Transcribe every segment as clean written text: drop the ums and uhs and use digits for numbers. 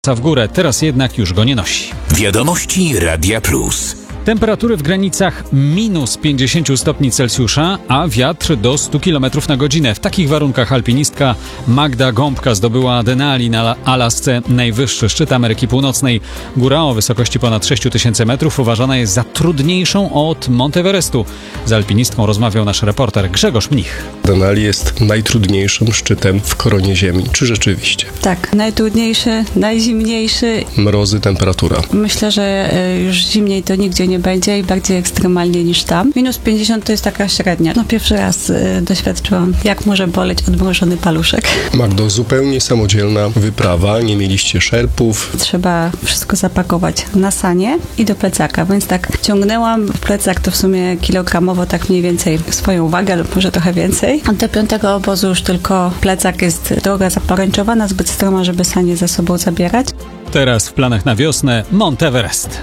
w górę, teraz jednak już go nie nosi. Wiadomości Radia Plus. Temperatury w granicach minus 50 stopni Celsjusza, a wiatr do 100 km na godzinę. W takich warunkach alpinistka Magda Gąbka zdobyła Denali na Alasce, najwyższy szczyt Ameryki Północnej. Góra o wysokości ponad 6000 metrów uważana jest za trudniejszą od Monteverestu. Z alpinistką rozmawiał nasz reporter Grzegorz Mnich. Denali jest najtrudniejszym szczytem w koronie Ziemi. Czy rzeczywiście? Tak, najtrudniejszy, najzimniejszy. Mrozy, temperatura. Myślę, że już zimniej to nigdzie nie będzie i bardziej ekstremalnie niż tam. Minus 50 to jest taka średnia. Pierwszy raz doświadczyłam, jak może boleć odmrożony paluszek. Magdo, zupełnie samodzielna wyprawa, nie mieliście szerpów. Trzeba wszystko zapakować na sanie i do plecaka, więc tak ciągnęłam w plecak to w sumie kilogramowo tak mniej więcej swoją wagę lub może trochę więcej. A do 5. obozu już tylko plecak jest droga zaporęczowana, zbyt stroma, żeby sanie za sobą zabierać. Teraz w planach na wiosnę Monteverest.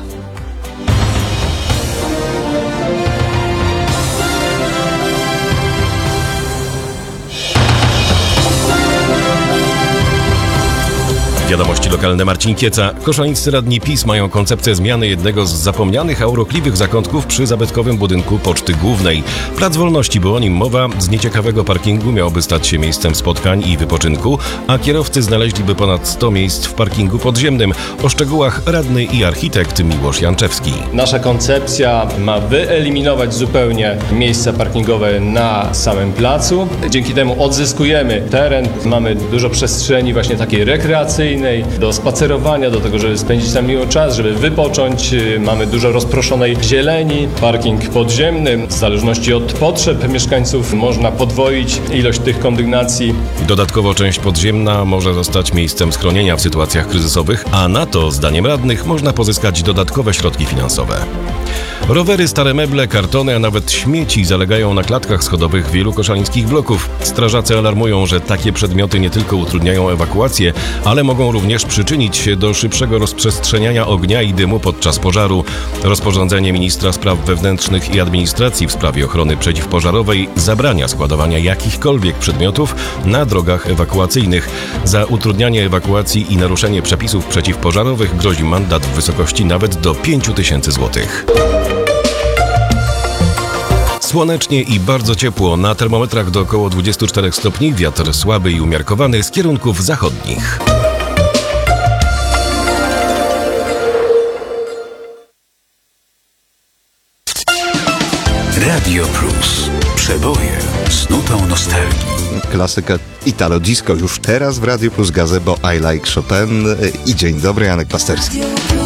Wiadomości lokalne, Marcin Kieca. Koszalińscy radni PiS mają koncepcję zmiany jednego z zapomnianych, a urokliwych zakątków przy zabytkowym budynku Poczty Głównej. Plac Wolności, było o nim mowa, z nieciekawego parkingu miałoby stać się miejscem spotkań i wypoczynku, a kierowcy znaleźliby ponad 100 miejsc w parkingu podziemnym. O szczegółach radny i architekt Miłosz Janczewski. Nasza koncepcja ma wyeliminować zupełnie miejsca parkingowe na samym placu. Dzięki temu odzyskujemy teren, mamy dużo przestrzeni właśnie takiej rekreacyjnej, do spacerowania, do tego, żeby spędzić tam miło czas, żeby wypocząć. Mamy dużo rozproszonej zieleni. Parking podziemny, w zależności od potrzeb mieszkańców, można podwoić ilość tych kondygnacji. Dodatkowo część podziemna może zostać miejscem schronienia w sytuacjach kryzysowych, a na to, zdaniem radnych, można pozyskać dodatkowe środki finansowe. Rowery, stare meble, kartony, a nawet śmieci zalegają na klatkach schodowych wielu koszalińskich bloków. Strażacy alarmują, że takie przedmioty nie tylko utrudniają ewakuację, ale mogą również przyczynić się do szybszego rozprzestrzeniania ognia i dymu podczas pożaru. Rozporządzenie ministra spraw wewnętrznych i administracji w sprawie ochrony przeciwpożarowej zabrania składowania jakichkolwiek przedmiotów na drogach ewakuacyjnych. Za utrudnianie ewakuacji i naruszenie przepisów przeciwpożarowych grozi mandat w wysokości nawet do 5000 zł. Słonecznie i bardzo ciepło, na termometrach do około 24 stopni, wiatr słaby i umiarkowany z kierunków zachodnich. Radio Plus. Przeboje z nutą nostalgii. Klasyka Italo Disco już teraz w Radio Plus, gazebo I Like Chopin i dzień dobry, Janek Pasterski.